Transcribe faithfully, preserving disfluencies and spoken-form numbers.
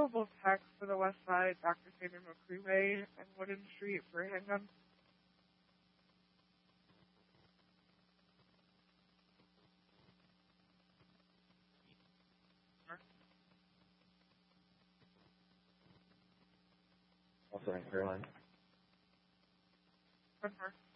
available text for the West Side, Doctor Sander McCreeway, and Wooden Street for a handgun? Also in Caroline. Confirm.